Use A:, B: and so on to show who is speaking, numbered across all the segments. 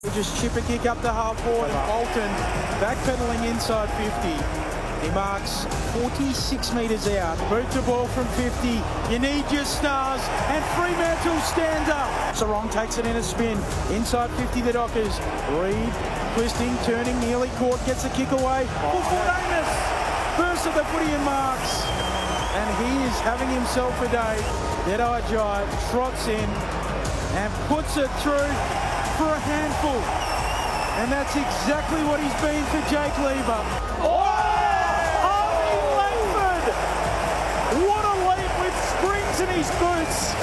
A: We'll just chip a kick up to half forward, and Bolton backpedaling inside 50. He marks 46 metres out. Boot the ball from 50. You need your stars, and Fremantle stands up. Sarong takes it in a spin. Inside 50, the Dockers. Reed twisting, turning, nearly caught, gets the kick away. Full-foot Amos bursts at the footy and marks. And he is having himself a day. Dead-Eye Jai trots in and puts it through for a handful. And that's exactly what he's been for Jake Lever.
B: Harvey Langford! What a leap with springs in his boots.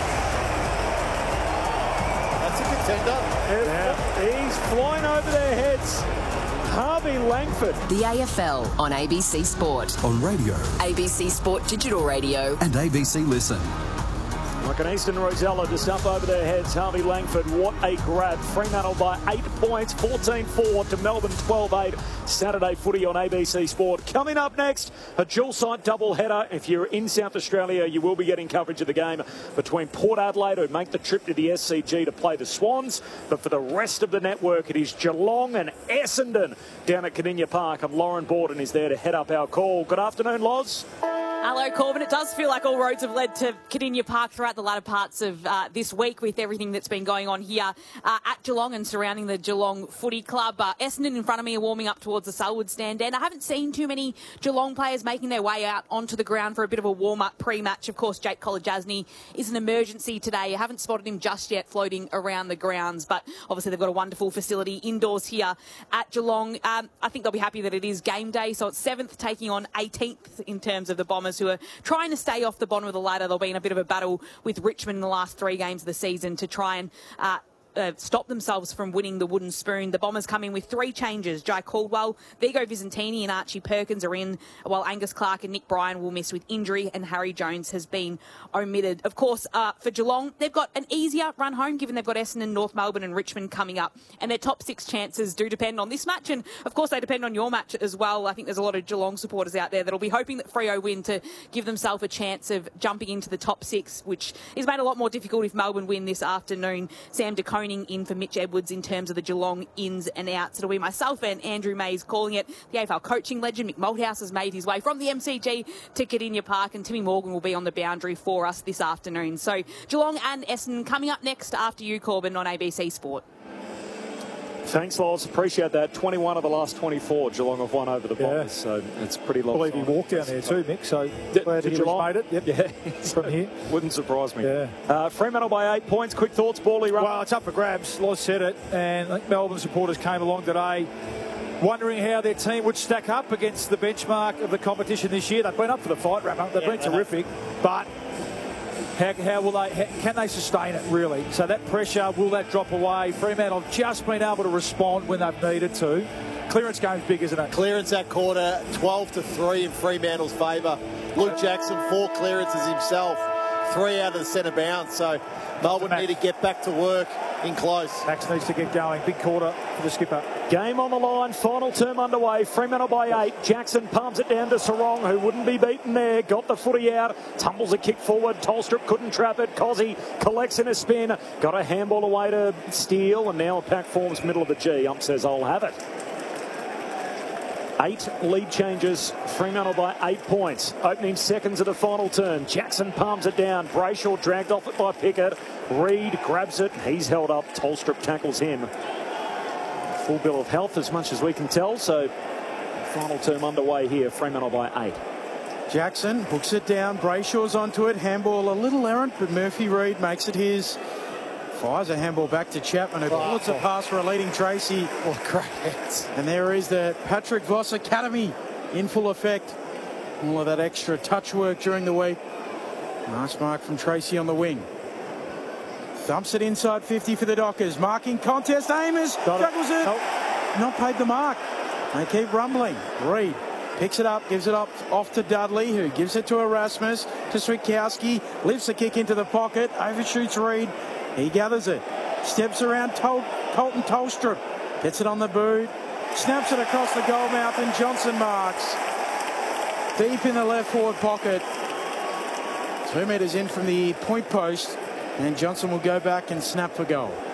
C: That's a contender.
B: Yeah. He's flying over their heads. Harvey Langford.
D: The AFL on ABC Sport.
E: On radio.
D: ABC Sport Digital Radio.
E: And ABC Listen.
B: Like an Easton Rosella just up over their heads. Harvey Langford, what a grab. Fremantle by 8 points, 14-4 to Melbourne 12-8. Saturday footy on ABC Sport. Coming up next, a dual-site double-header. If you're in South Australia, you will be getting coverage of the game between Port Adelaide, who make the trip to the SCG to play the Swans. But for the rest of the network, it is Geelong and Essendon down at Kardinia Park. And Lauren Borden is there to head up our call. Good afternoon, Loz.
F: Hello, Corbin. It does feel like all roads have led to Kardinia Park throughout the latter parts of this week with everything that's been going on here at Geelong and surrounding the Geelong Footy Club. Essendon in front of me are warming up towards the Selwood stand, and I haven't seen too many Geelong players making their way out onto the ground for a bit of a warm-up pre-match. Of course, Jake Kolodjasny is an emergency today. I haven't spotted him just yet floating around the grounds, but obviously they've got a wonderful facility indoors here at Geelong. I think they'll be happy that it is game day, so it's 7th taking on 18th in terms of the Bombers, who are trying to stay off the bottom of the ladder. They'll be in a bit of a battle with Richmond in the last 3 games of the season to try and stop themselves from winning the wooden spoon. The Bombers come in with 3 changes. Jai Caldwell, Vigo Vizentini and Archie Perkins are in, while Angus Clark and Nick Bryan will miss with injury, and Harry Jones has been omitted. Of course, for Geelong, they've got an easier run home, given they've got Essendon, North Melbourne and Richmond coming up, and their top 6 chances do depend on this match, and of course they depend on your match as well. I think there's a lot of Geelong supporters out there that'll be hoping that Freo win to give themselves a chance of jumping into the top 6, which is made a lot more difficult if Melbourne win this afternoon. Sam de Koning in for Mitch Edwards in terms of the Geelong ins and outs. It'll be myself and Andrew Mays calling it. The AFL coaching legend Mick Malthouse has made his way from the MCG to Kardinia Park, and Timmy Morgan will be on the boundary for us this afternoon. So Geelong and Essendon coming up next after you, Corbin, on ABC Sport.
B: Thanks, Loz. Appreciate that. 21 of the last 24 Geelong have won over the Bombers, so it's pretty long.
G: I believe he walked down there too, Mick, so glad he made it. Yep.
B: Yeah,
G: from here.
B: Wouldn't surprise me.
G: Yeah.
B: Fremantle by 8 points. Quick thoughts, Bally run.
G: Well, it's up for grabs. Loz said it, and I think Melbourne supporters came along today wondering how their team would stack up against the benchmark of the competition this year. They've been up for the fight, Rapper. They've been terrific, but how will they? Can they sustain it, really? So that pressure, will that drop away? Fremantle have just been able to respond when they've needed to. Clearance game's big, isn't it?
C: Clearance that quarter, 12-3 in Fremantle's favour. Luke Jackson, 4 clearances himself, 3 out of the centre bounce. So Melbourne need to get back to work in close.
G: Max needs to get going. Big quarter for the skipper.
B: Game on the line, final term underway. Fremantle by 8. Jackson palms it down to Sarong, who wouldn't be beaten there. Got the footy out, tumbles a kick forward. Tolstrup couldn't trap it. Cozzy collects in a spin. Got a handball away to Steele, and now a pack forms middle of the G. Ump says, I'll have it. 8 lead changes. Fremantle by 8 points. Opening seconds of the final turn. Jackson palms it down. Brayshaw dragged off it by Pickett. Reed grabs it. He's held up. Tolstrup tackles him. Full bill of health as much as we can tell. So final term underway here. Fremantle by 8.
A: Jackson hooks it down. Brayshaw's onto it. Handball a little errant, but Murphy Reed makes it his. Fires a handball back to Chapman, who bullets a pass for a leading Tracy.
C: Oh, great hits.
A: And there is the Patrick Voss Academy in full effect. All of that extra touch work during the week. Nice mark from Tracy on the wing. Thumps it inside 50 for the Dockers. Marking contest. Amos juggles it. Nope. Not paid the mark. They keep rumbling. Reed picks it up, gives it up off to Dudley, who gives it to Erasmus, to Switkowski. Lifts the kick into the pocket. Overshoots Reed. He gathers it. Steps around Colton Tolstrup. Gets it on the boot. Snaps it across the goal mouth, and Johnson marks. Deep in the left forward pocket. 2 metres in from the point post. And Johnson will go back and snap for goal.